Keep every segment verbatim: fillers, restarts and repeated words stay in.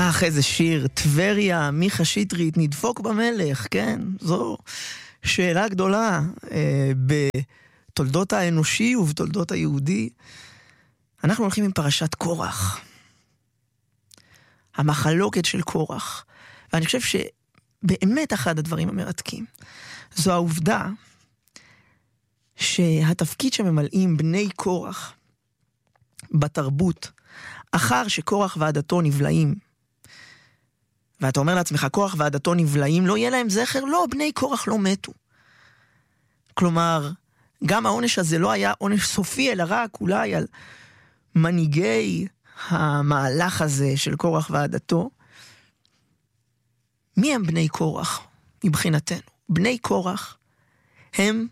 אך, איזה שיר, טבריה, מיכה שטרית, נדפוק במלך, כן? זו שאלה גדולה אה, בתולדות האנושי ובתולדות היהודי. אנחנו הולכים עם פרשת קורח. המחלוקת של קורח. ואני חושב שבאמת אחד הדברים המרתקים, זו העובדה שהתפקיד שממלאים בני קורח בתרבות, אחר שקורח ועדתו נבלעים, ואתה אומר לעצמך, קורח ועדתו נבלעים, לא יהיה להם זכר? לא, בני קורח לא מתו. כלומר, גם העונש הזה לא היה עונש סופי, אלא רק אולי על מנהיגי המהלך הזה של קורח ועדתו. מי הם בני קורח מבחינתנו? בני קורח הם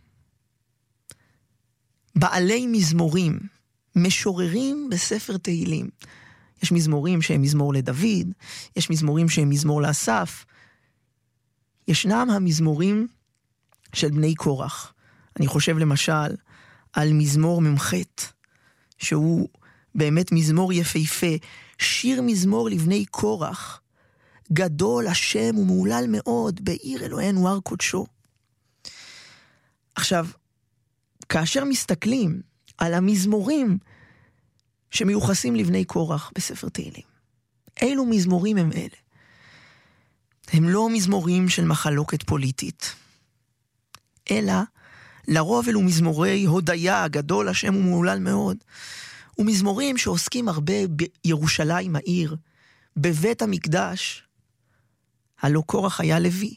בעלי מזמורים, משוררים בספר תהילים. יש מזמורים שהם מזמור לדוד, יש מזמורים שהם מזמור לאסף. ישנם המזמורים של בני קורח. אני חושב למשל על מזמור ממחת, שהוא באמת מזמור יפהפה, שיר מזמור לבני קורח, גדול השם ומעולל מאוד, בעיר אלוהינו הר קודשו. עכשיו, כאשר מסתכלים על המזמורים שמיוחסים לבני קורח בספר תהילים, אילו מזמורים הם אלה? הם לא מזמורים של מחלוקת פוליטית, אלא לרוב אלו מזמורי הודיה, גדול השם ומעולל מאוד, ומזמורים שעוסקים הרבה בירושלים העיר, בבית המקדש. הלא קורח היה לוי.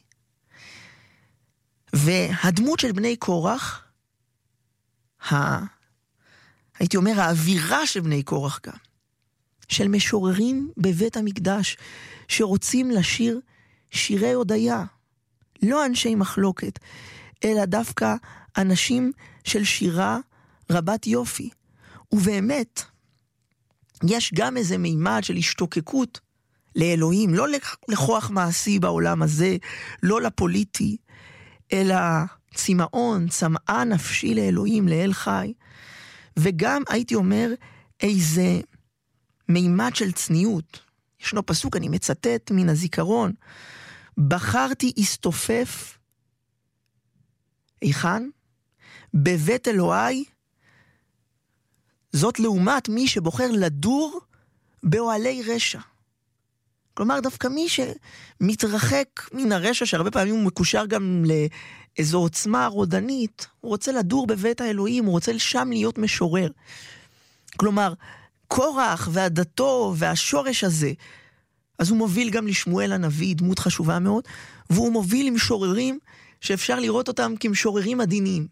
והדמות של בני קורח, ה... הייתי אומר, האווירה של בני קורח גם, של משוררים בבית המקדש, שרוצים לשיר שירי הודיה, לא אנשי מחלוקת, אלא דווקא אנשים של שירה רבת יופי. ובאמת, יש גם איזה מימד של השתוקקות לאלוהים, לא לכוח מעשי בעולם הזה, לא לפוליטי, אלא צמאון, צמאה נפשי לאלוהים, לאל חי. וגם הייתי אומר איזה מימד של צניעות. ישנו פסוק, אני מצטט מן הזיכרון, בחרתי אסתופף, איכן? בבית אלוהי, זאת לעומת מי שבוחר לדור באוהלי רשע. כלומר, דווקא מי שמתרחק מן הרשע, שהרבה פעמים הוא מקושר גם לאיזו עוצמה רודנית, הוא רוצה לדור בבית האלוהים, הוא רוצה שם להיות משורר. כלומר, קורח ועדתו והשורש הזה, אז הוא מוביל גם לשמואל הנביא, דמות חשובה מאוד, והוא מוביל למשוררים שאפשר לראות אותם כמשוררים עדינים.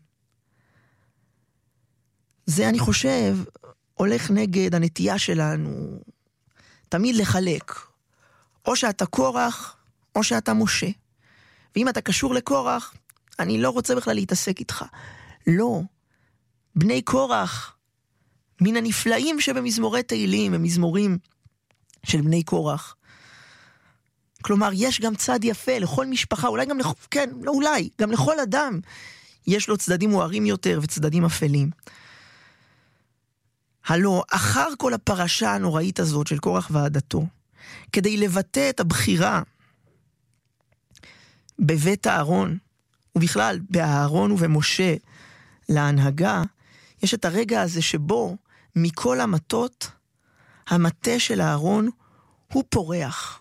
זה, אני חושב, הולך נגד הנטייה שלנו תמיד לחלק. או שאתה קורח, או שאתה משה. ואם אתה קשור לקורח, אני לא רוצה בכלל להתעסק איתך. לא. בני קורח, מן הנפלאים שבמזמורי תהילים, במזמורים של בני קורח. כלומר, יש גם צד יפה לכל משפחה, אולי גם, לכל, כן, לא אולי, גם לכל אדם יש לו צדדים מוארים יותר וצדדים אפלים. הלא, אחר כל הפרשה הנוראית הזאת של קורח ועדתו, כדי לבטא את הבחירה בבית הארון, ובכלל באהרון ובמשה להנהגה, יש את הרגע הזה שבו מכל המטות, המטה של הארון הוא פורח.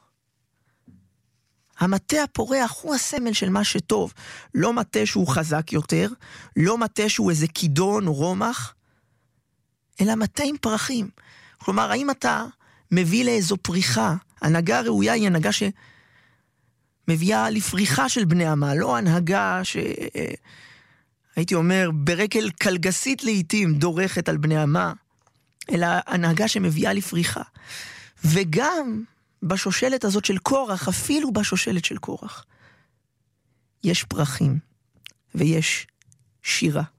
המטה הפורח הוא הסמל של מה שטוב. לא מטה שהוא חזק יותר, לא מטה שהוא איזה כידון או רומח, אלא מטה עם פרחים. כלומר, האם אתה מביא לאיזו פריחה? הנהגה ראויה היא הנהגה שמביאה לפריחה של בני עמה, לא הנהגה שהייתי אומר ברקל קלגסית לעתים דורכת על בני עמה, אלא הנהגה שמביאה לפריחה. וגם בשושלת הזאת של קורח, אפילו בשושלת של קורח, יש פרחים ויש שירה.